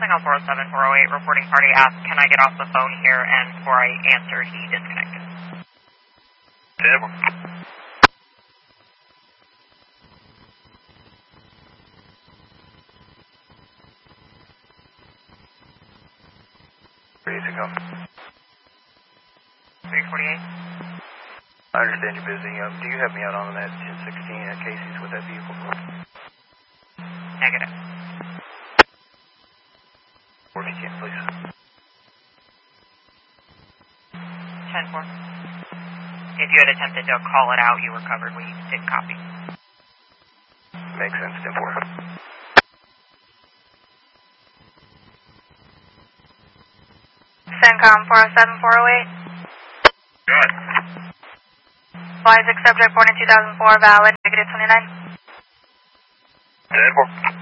Signal 407-408 reporting party asked, can I get off the phone here? And before I answered, he disconnected. Denver. Ready to go. 348. I understand you're busy. Do you have me out on that 1016 at Casey's with that vehicle? Negative. Or if you can, please. 10-4. If you had attempted to call it out, you were covered. We didn't copy. Makes sense, 10-4. CENTCOM 407-408. Good. Fly 6 subject born in 2004, valid, negative 29. 10-4.